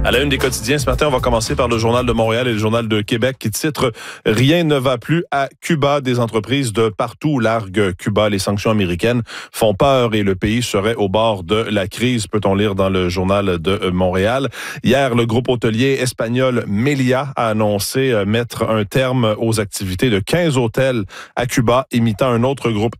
À la une des quotidiens ce matin, on va commencer par le Journal de Montréal et le Journal de Québec qui titre « Rien ne va plus à Cuba ». Des entreprises de partout larguent Cuba. Les sanctions américaines font peur et le pays serait au bord de la crise, peut-on lire dans le Journal de Montréal. Hier, le groupe hôtelier espagnol Meliá a annoncé mettre un terme aux activités de 15 hôtels à Cuba, imitant un autre groupe